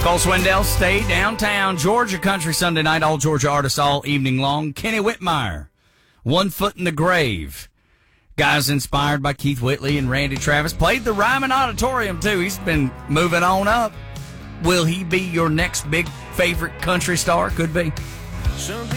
Cole Swindell, stay downtown. Georgia Country Sunday night, all Georgia artists all evening long. Kenny Whitmire, One Foot in the Grave. Guys inspired by Keith Whitley and Randy Travis. Played the Ryman Auditorium, too. He's been moving on up. Will he be your next big favorite country star? Could be.